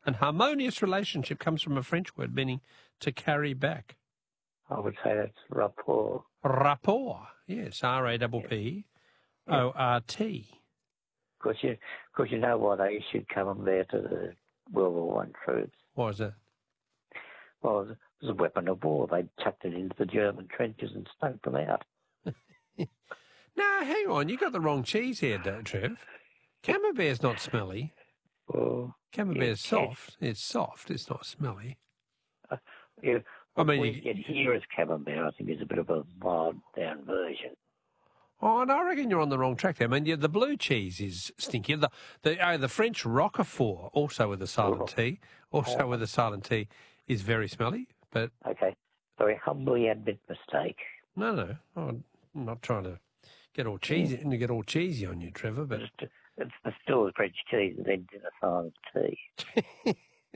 And harmonious relationship comes from a French word meaning to carry back. I would say that's rapport. Rapport, yes, R-A-P-P-O-R-T. Because you know why they issued Camembert to the World War One troops? Why is that? Well, it was a weapon of war. They chucked it into the German trenches and smoked them out. No, hang on. You got the wrong cheese here, Trev. Camembert's not smelly. Well, Camembert's soft. It's soft. It's not smelly. Yeah, I mean, what we get here as Camembert, I think, is a bit of a mild-down version. Oh, and I reckon you're on the wrong track there. I mean, the blue cheese is stinky. The French Roquefort, also with a silent T, is very smelly. But okay, so I humbly admit mistake. No, I'm not trying to get all cheesy on you, Trevor. But it's still a French cheese that ends in a silent T.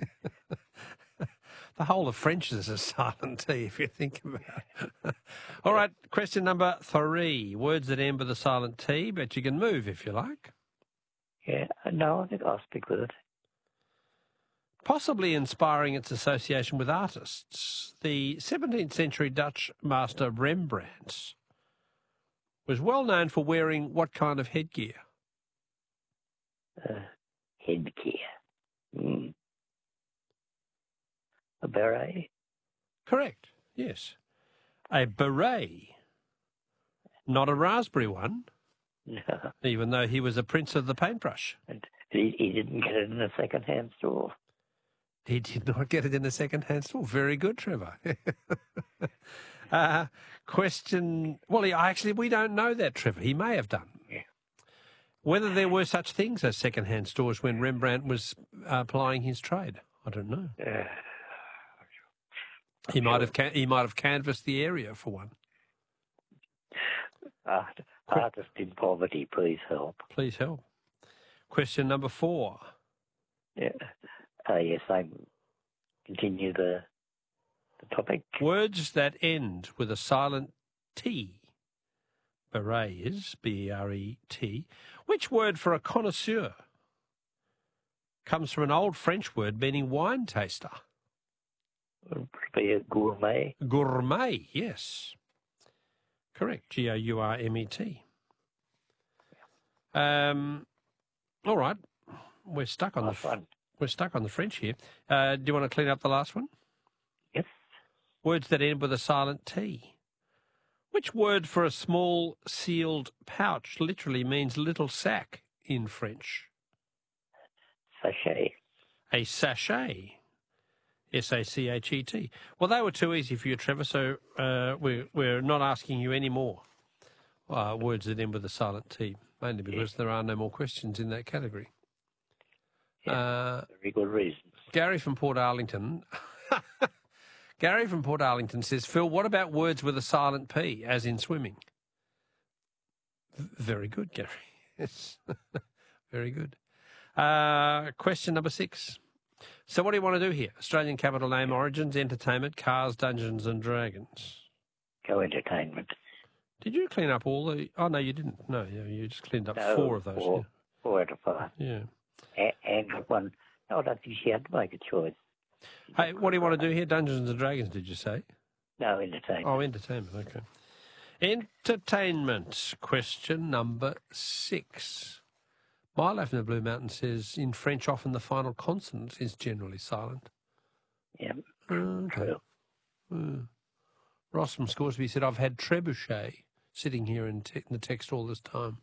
The whole of French is a silent T, if you think about it. All right, question number 3. Words that end with a silent T, but you can move if you like. Yeah, no, I think I'll stick with it. Possibly inspiring its association with artists, the 17th century Dutch master Rembrandt was well known for wearing what kind of headgear? Headgear. A beret? Correct, yes. A beret. Not a raspberry one. No. Even though he was a prince of the paintbrush. And he didn't get it in a second-hand store. He did not get it in a second-hand store. Very good, Trevor. Question... Well, we don't know that, Trevor. He may have done. Yeah. Whether there were such things as second-hand stores when Rembrandt was plying his trade, I don't know. He might have canvassed the area for one. Artist in poverty, please help. Please help. Question number 4. Yeah. Yes, I continue the topic. Words that end with a silent T. Beret is B-E-R-E-T. Which word for a connoisseur comes from an old French word meaning wine taster? It would be a gourmet. Gourmet, yes. Correct. G-O-U-R-M-E-T. All right. We're stuck on the French here. Do you want to clean up the last one? Yes. Words that end with a silent T. Which word for a small sealed pouch literally means little sack in French? Sachet. A sachet. S-A-C-H-E-T. Well, they were too easy for you, Trevor, so we're not asking you any more words that end with a silent T, mainly because there are no more questions in that category. Very good reasons. Gary from Port Arlington says, Phil, what about words with a silent P, as in swimming? Very good, Gary. Yes. Very good. Question number 6. So what do you want to do here? Australian capital name, origins, entertainment, cars, Dungeons and Dragons. Go entertainment. Did you clean up all the... Oh, no, you didn't. No, you just cleaned up 4 of those. 4 out of 5. Yeah. And one... No, I don't think she had to make a choice. Hey, what do you want to do here? Dungeons and Dragons, did you say? No, entertainment. Oh, entertainment, okay. Entertainment, question number 6. My Life in the Blue Mountain says, in French, often the final consonant is generally silent. Yeah, okay. Ross from Scoresby said, I've had trebuchet sitting here in the text all this time.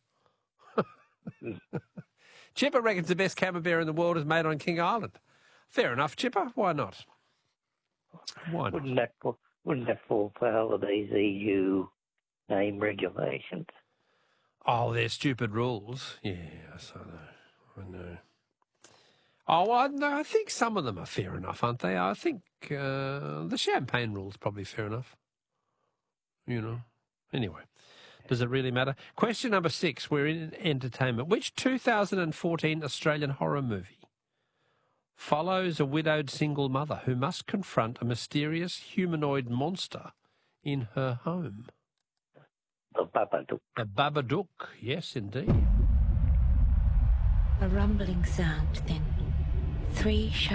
Chipper reckons the best camembert in the world is made on King Island. Fair enough, Chipper. Why not? Why not? Wouldn't that fall foul of these EU name regulations? Oh, they're stupid rules. Yes, I know. Oh, well, no, I think some of them are fair enough, aren't they? I think the champagne rule's probably fair enough. You know. Anyway, does it really matter? Question number 6, we're in entertainment. Which 2014 Australian horror movie follows a widowed single mother who must confront a mysterious humanoid monster in her home? The Babadook. The Babadook, yes, indeed. A rumbling sound, then 3